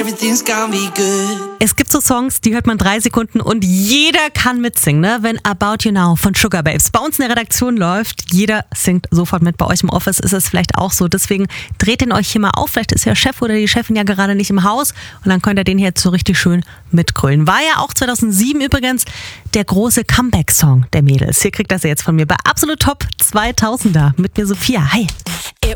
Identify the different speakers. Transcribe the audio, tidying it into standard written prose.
Speaker 1: Es gibt so Songs, die hört man 3 Sekunden und jeder kann mitsingen, ne? Wenn About You Now von Sugar Babes bei uns in der Redaktion läuft, jeder singt sofort mit. Bei euch im Office ist es vielleicht auch so. Deswegen dreht den euch hier mal auf. Vielleicht ist der Chef oder die Chefin ja gerade nicht im Haus und dann könnt ihr den hier jetzt so richtig schön mitgrölen. War ja auch 2007 übrigens der große Comeback-Song der Mädels. Hier kriegt das ihr jetzt von mir bei Absolut Top 2000er mit mir Sophia. Hi!